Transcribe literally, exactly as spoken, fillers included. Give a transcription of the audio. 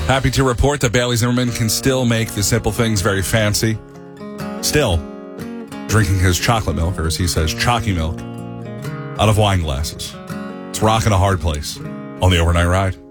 Happy to report that Bailey Zimmerman can still make the simple things very fancy. Still drinking his chocolate milk, or as he says, chalky milk, out of wine glasses. It's rocking a hard place on the overnight ride.